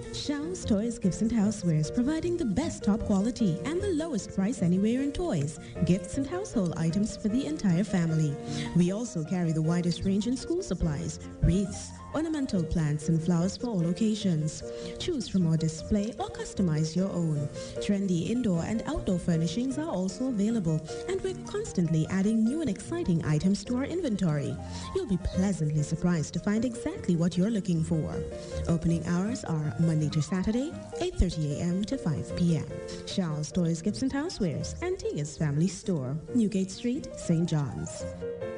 Show's Toys Gifts and Housewares, providing the best top quality and the lowest price anywhere in toys, gifts and household items for the entire family. We also carry the widest range in school supplies, wreaths, ornamental plants and flowers for all occasions. Choose from our display or customize your own. Trendy indoor and outdoor furnishings are also available, and we're constantly adding new and exciting items to our inventory. You'll be pleasantly surprised to find exactly what you're looking for. Opening hours are Monday to Saturday, 8:30 a.m. to 5 p.m. Charles Toys, Gifts and Housewares, Antigua's Family Store, Newgate Street, St. John's.